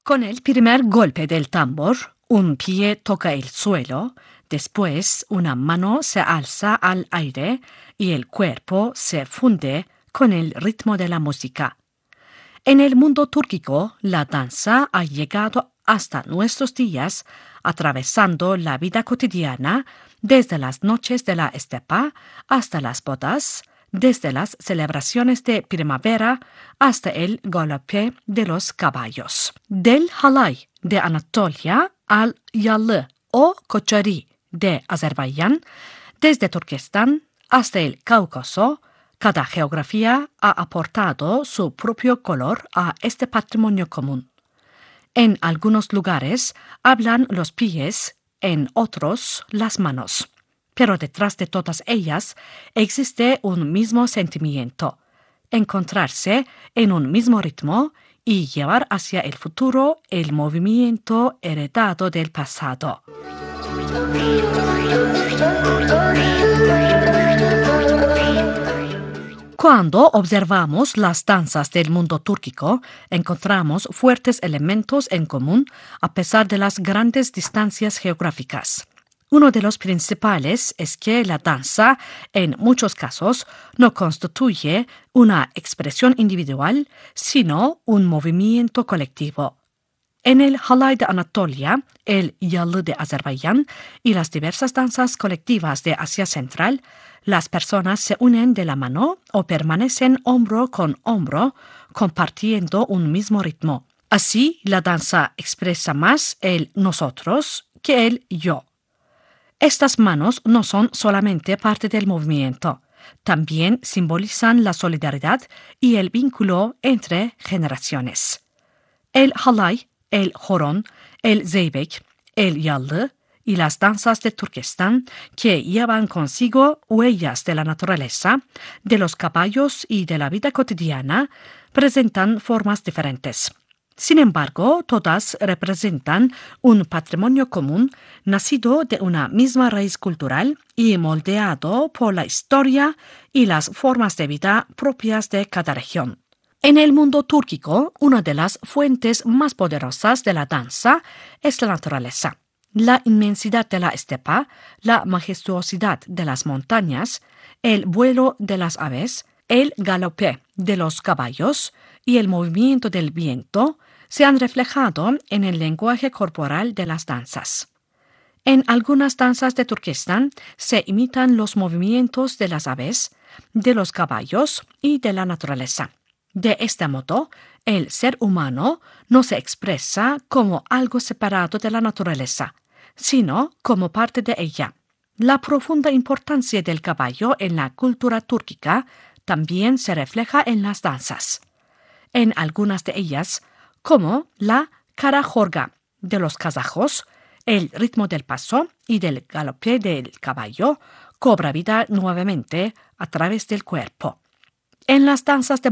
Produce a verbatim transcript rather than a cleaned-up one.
Con el primer golpe del tambor, un pie toca el suelo, después una mano se alza al aire y el cuerpo se funde con el ritmo de la música. En el mundo túrquico, la danza ha llegado hasta nuestros días, atravesando la vida cotidiana, desde las noches de la estepa hasta las bodas, desde las celebraciones de primavera hasta el galope de los caballos. Del halay de Anatolia al yallı o koçari de Azerbaiyán, desde Turquestán hasta el Cáucaso, cada geografía ha aportado su propio color a este patrimonio común. En algunos lugares hablan los pies, en otros las manos. Pero detrás de todas ellas existe un mismo sentimiento: encontrarse en un mismo ritmo y llevar hacia el futuro el movimiento heredado del pasado. Cuando observamos las danzas del mundo túrquico, encontramos fuertes elementos en común a pesar de las grandes distancias geográficas. Uno de los principales es que la danza, en muchos casos, no constituye una expresión individual, sino un movimiento colectivo. En el halay de Anatolia, el yallı de Azerbaiyán y las diversas danzas colectivas de Asia Central, las personas se unen de la mano o permanecen hombro con hombro, compartiendo un mismo ritmo. Así, la danza expresa más el nosotros que el yo. Estas manos no son solamente parte del movimiento, también simbolizan la solidaridad y el vínculo entre generaciones. El halay, el horon, el zeybek, el yallı y las danzas de Turquestán, que llevan consigo huellas de la naturaleza, de los caballos y de la vida cotidiana, presentan formas diferentes. Sin embargo, todas representan un patrimonio común nacido de una misma raíz cultural y moldeado por la historia y las formas de vida propias de cada región. En el mundo túrquico, una de las fuentes más poderosas de la danza es la naturaleza. La inmensidad de la estepa, la majestuosidad de las montañas, el vuelo de las aves, el galope de los caballos y el movimiento del viento se han reflejado en el lenguaje corporal de las danzas. En algunas danzas de Turquestán se imitan los movimientos de las aves, de los caballos y de la naturaleza. De este modo, el ser humano no se expresa como algo separado de la naturaleza, sino como parte de ella. La profunda importancia del caballo en la cultura túrquica también se refleja en las danzas. En algunas de ellas, como la karajorga de los kazajos, el ritmo del paso y del galope del caballo cobra vida nuevamente a través del cuerpo. En las danzas de